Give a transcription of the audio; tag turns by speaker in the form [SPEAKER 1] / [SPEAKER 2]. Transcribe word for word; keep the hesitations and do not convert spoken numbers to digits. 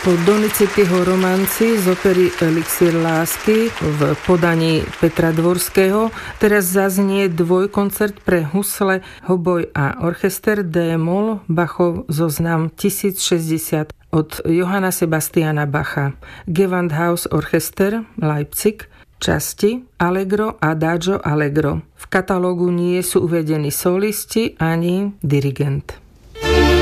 [SPEAKER 1] Po Donizettiho romanci z opery Elixír lásky v podaní Petra Dvorského teraz zaznie dvojkoncert pre husle, hoboj a orchester D-moll Bachov zoznam tisícšesťdesiat od Johanna Sebastiana Bacha. Gewandhaus Orchester Leipzig, časti Allegro a Adagio Allegro. V katalógu nie sú uvedení solisti ani dirigent.